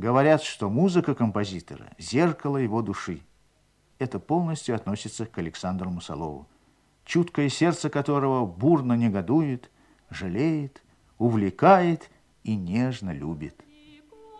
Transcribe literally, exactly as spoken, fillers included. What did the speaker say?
Говорят, что музыка композитора – зеркало его души. Это полностью относится к Александру Мусолову, чуткое сердце которого бурно негодует, жалеет, увлекает и нежно любит.